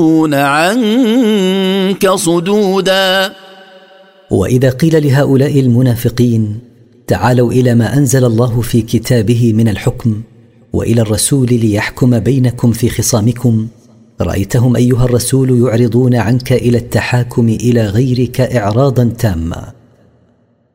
عنك صدودا. وإذا قيل لهؤلاء المنافقين تعالوا إلى ما أنزل الله في كتابه من الحكم وإلى الرسول ليحكم بينكم في خصامكم، رأيتهم أيها الرسول يعرضون عنك إلى التحاكم إلى غيرك إعراضا تاما.